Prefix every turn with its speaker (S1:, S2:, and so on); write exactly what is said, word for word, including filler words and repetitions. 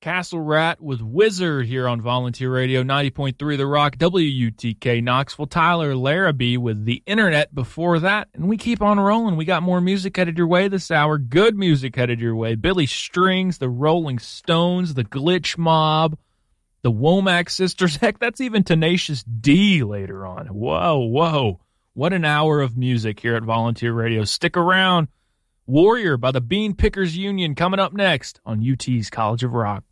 S1: Castle Rat with Wizard here on Volunteer Radio, ninety point three The Rock, W U T K Knoxville. Tyler Larrabee with The Internet before that. And we keep on rolling. We got more music headed your way this hour. Good music headed your way. Billy Strings, the Rolling Stones, the Glitch Mob, the Womack Sisters. Heck, that's even Tenacious D later on. Whoa, whoa. What an hour of music here at Volunteer Radio. Stick around. Warrior by the Bean Pickers Union coming up next on U T's College of Rock.